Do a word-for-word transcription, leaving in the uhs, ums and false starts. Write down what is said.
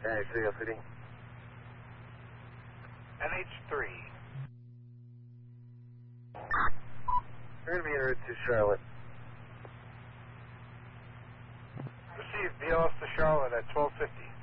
Okay, C L C D. N H three. We're going to be en route to Charlotte. Received. B L S to Charlotte at twelve fifty.